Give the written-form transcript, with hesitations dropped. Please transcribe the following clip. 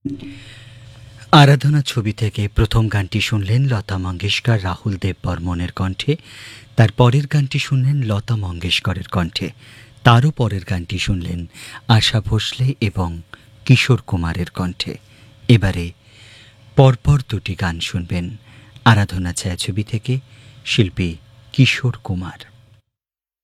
আরাধনা ছবি থেকে প্রথম গানটি শুনলেন লতা মঙ্গেশকর রাহুল দেব বর্মণের কণ্ঠে। তার পরের গানটি শুনলেন লতা মঙ্গেশকরের কণ্ঠে। তারও পরের গানটি শুনলেন আশা ভোসলে এবং কিশোর কুমারের কণ্ঠে। এবারে পরপর দুটি গান শুনবেন আরাধনা ছায়াছবি থেকে শিল্পী কিশোর কুমার।